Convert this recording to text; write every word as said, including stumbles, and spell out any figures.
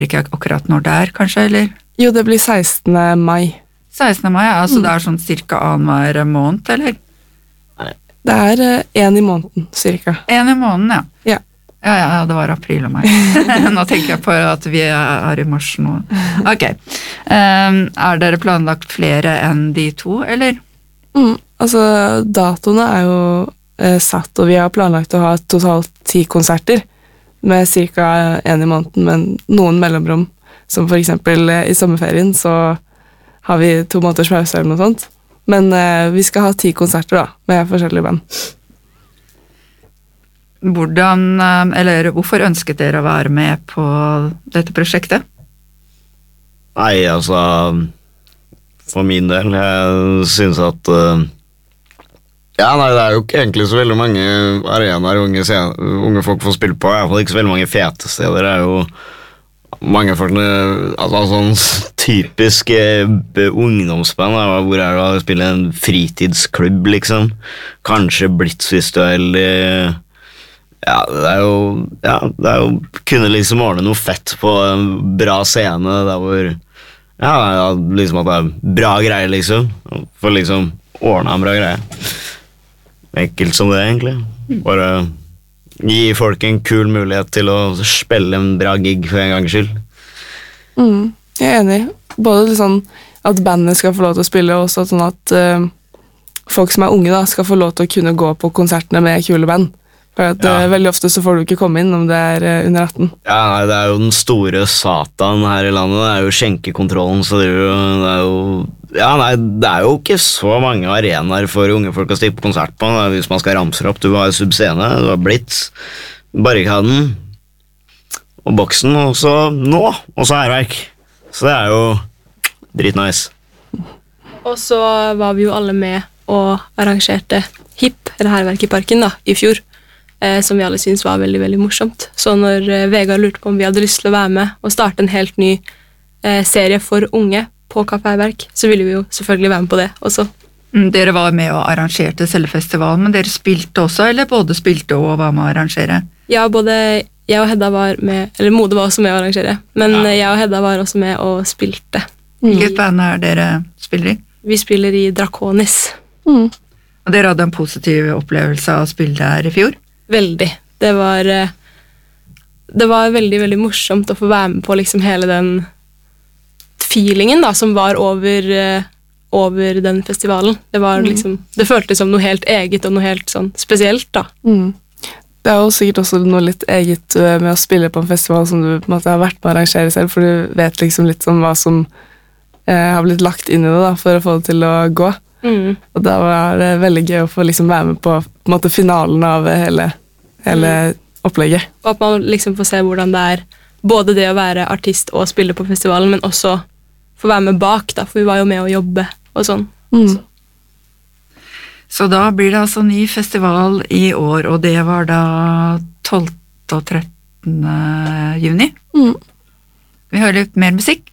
Ikke akkurat når det er, kanskje, eller? Jo, det blir sekstende mai. sekstende mai, altså mm. det er sånn cirka annenhver måned, eller? Det er en i måneden, cirka. En i måneden, ja. Ja. Ja, ja, det var april og mai. Nå tenker jeg på at vi er i mars nå. Ok. Um, er dere planlagt flere enn de to, eller? Mm, altså, datoene er jo eh, satt, og vi har planlagt å ha totalt ti konserter, med cirka en i måneden, men noen mellomrom, som for eksempel eh, i sommerferien, så har vi to måneders pause eller noe sånt. Men eh, vi skal ha ti konserter da, med forskjellige band. Hvordan, eller hvorfor ønsket dere å være med på dette prosjektet? Nei, altså, for min del, jeg synes at, uh, ja, nei, det er jo ikke egentlig så veldig mange arenaer unge, unge folk får spille på, i hvert fall ikke så veldig mange fete steder, det er jo mange folk, altså sånn typisk ungdomsband, hvor er det å spille en fritidsklubb, liksom, kanskje Blitz hvis du er heldig. Ja, det er jo, ja, det er jo kunne liksom ordne noe fett på en bra scene der hvor, ja, liksom at det er bra greier liksom, for liksom ordne en bra greie. Enkelt som det egentlig, bare gi folk en kul mulighet til å spille en bra gig for en gangs skyld. Mm, jeg er enig, både sånn at bandet skal få lov til å spille, og også sånn at uh, folk som er unge da, skal få lov til å kunne gå på konsertene med kule band. For at ja. Veldig ofte så får du ikke komme inn om det er under atten. Ja, nei, det er jo den store satan her i landet, det er jo skjenkekontrollen, så det er jo, det er jo ja, nei, det er jo ikke så mange arenaer for unge folk å stikke på konsert på, hvis man skal ramse opp. Du har Subscene, du har Blitz, Barrikaden, og Boksen, og så nå, og så Hærverk. Så det er jo dritnice. Og så var vi jo alle med og arrangerte Hipp, eller Hærverk i parken da, i fjor. Som vi alle synes var veldig, veldig morsomt. Så når Vegard lurte på om vi hadde lyst til å være med og starte en helt ny eh, serie for unge på Kafé Hærverk, så ville vi jo selvfølgelig være med på det også. Mm, dere var med og arrangerte selve festivalen, men dere spilte også, eller både spilte og var med å arrangere? Ja, både jeg og Hedda var med, eller Mode var også med å arrangere, men ja. Jeg og Hedda var også med og spilte. Hvilket band er dere spiller i? Vi spiller i Draconis. Mm. Og dere hadde en positiv opplevelse av å spille der i fjor? Veldig. Det var det var veldig, veldig morsomt å få være med på liksom hele den feelingen da, som var over, over den festivalen. Det var liksom, det føltes som noe helt eget og noe helt sånn spesielt da. Mm. Det er jo sikkert også noe litt eget med å spille på en festival som du på en måte har vært med å arrangere selv, for du vet liksom litt om hva som eh, har blitt lagt inn i det da, for å få det til å gå. Mm. Og da var det veldig gøy å få liksom være med på, på en måte finalen av hele, hele mm. opplegget. Og at man liksom får se hvordan det er både det å være artist og spille på festivalen, men også få være med bak da, for vi var jo med å jobbe og sånn. Mm. Så. Så da blir det altså ny festival i år, og det var da tolvte og trettende juni. Mm. Vi hører litt mer musikk.